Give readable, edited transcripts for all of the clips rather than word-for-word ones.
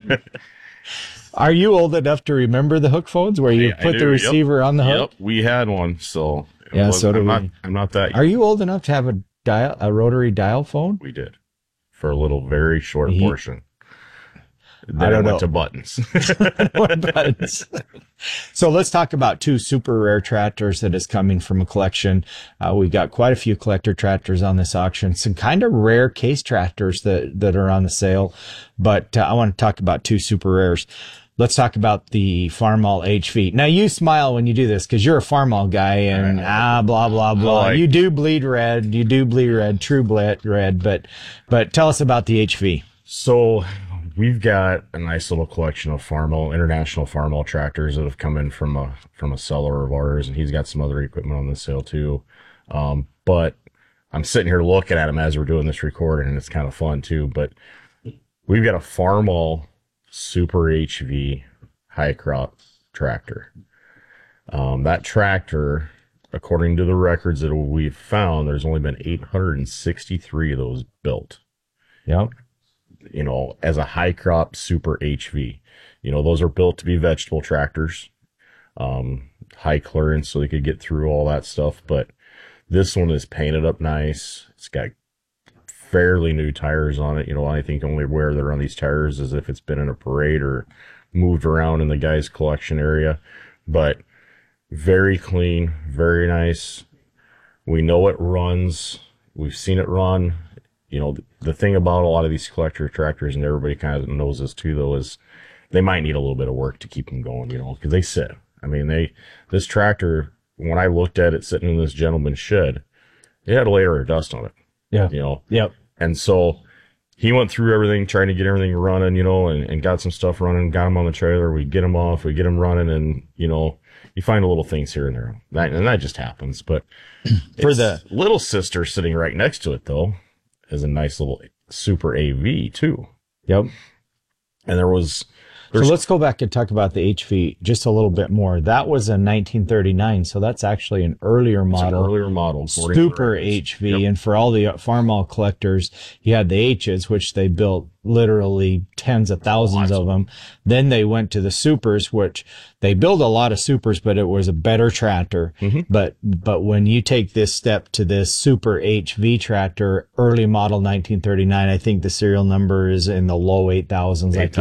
Are you old enough to remember the hook phones where you put the receiver on the hook? Yep, we had one. So yeah, so do we. I'm not that. Are you old enough to have a rotary dial phone? We did for a little very short portion. Then I don't know. Went to buttons. Buttons. So let's talk about two super rare tractors that is coming from a collection. We've got quite a few collector tractors on this auction, some kind of rare case tractors that are on the sale. But I want to talk about two super rares. Let's talk about the Farmall HV. Now you smile when you do this because you're a Farmall guy and blah, blah, blah. You do bleed red. You do bleed red, true red. But tell us about the HV. So we've got a nice little collection of international Farmall tractors that have come in from a seller of ours, and he's got some other equipment on the sale too. But I'm sitting here looking at them as we're doing this recording, and it's kind of fun too. But we've got a Farmall Super HV high crop tractor. That tractor, according to the records that we've found, there's only been 863 of those built. Yep. You know, as a high crop Super HV. You know, those are built to be vegetable tractors, high clearance so they could get through all that stuff. But this one is painted up nice. It's got fairly new tires on it. You know, I think only wear that are on these tires is if it's been in a parade or moved around in the guy's collection area. But very clean, very nice. We know it runs. We've seen it run. You know, the thing about a lot of these collector tractors, and everybody kind of knows this too, though, is they might need a little bit of work to keep them going, you know, because they sit. I mean, this tractor, when I looked at it sitting in this gentleman's shed, it had a layer of dust on it. Yeah. You know? Yep. And so he went through everything, trying to get everything running, you know, and got some stuff running, got him on the trailer. We get him off, we get him running, and, you know, you find little things here and there. And that just happens. But for the little sister sitting right next to it, though, is a nice little Super AV, too. Yep. And so let's go back and talk about the HV just a little bit more. That was a 1939, so that's actually an earlier model. An earlier model. Super HV. Yep. And for all the Farmall collectors, you had the H's, which they built literally tens of thousands of them. Then they went to the Supers, which they built a lot of Supers, but it was a better tractor. Mm-hmm. But when you take this step to this Super HV tractor, early model 1939, I think the serial number is in the low 8,000s, like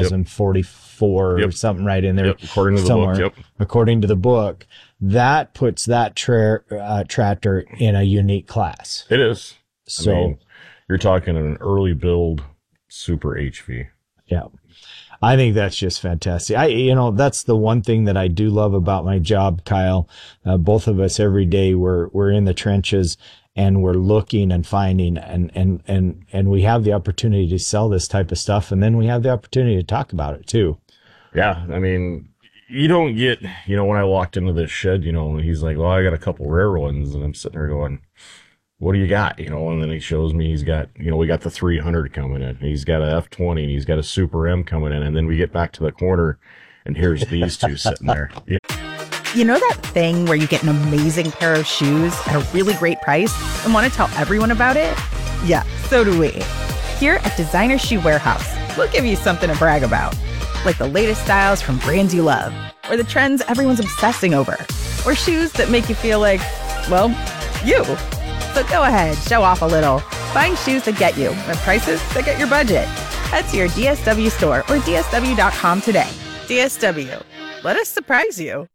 8,044 or something right in there. Yep. According to the book. Yep. According to the book, that puts that tractor in a unique class. It is. So I mean, you're talking an early build Super HV. Yeah. I think that's just fantastic. That's the one thing that I do love about my job, Kyle. Both of us every day we're in the trenches and we're looking and finding and we have the opportunity to sell this type of stuff. And then we have the opportunity to talk about it too. Yeah. I mean, you don't get, you know, when I walked into this shed, you know, he's like, well, I got a couple rare ones, and I'm sitting there going, what do you got? You know, and then he shows me he's got, you know, we got the 300 coming in. He's got a F20 and he's got a Super M coming in. And then we get back to the corner and here's these two sitting there. Yeah. You know that thing where you get an amazing pair of shoes at a really great price and want to tell everyone about it? Yeah, so do we. Here at Designer Shoe Warehouse, we'll give you something to brag about. Like the latest styles from brands you love, or the trends everyone's obsessing over, or shoes that make you feel like, well, you. So go ahead, show off a little. Find shoes that get you at prices that get your budget. Head to your DSW store or DSW.com today. DSW, let us surprise you.